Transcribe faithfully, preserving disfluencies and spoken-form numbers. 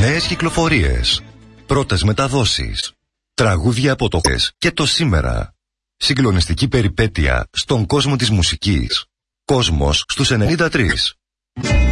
Νέες κυκλοφορίες. Πρώτες μεταδόσεις. Τραγούδια από το χθες και το σήμερα. Συγκλονιστική περιπέτεια στον κόσμο της μουσικής. Κόσμος στους ενενήντα τρία.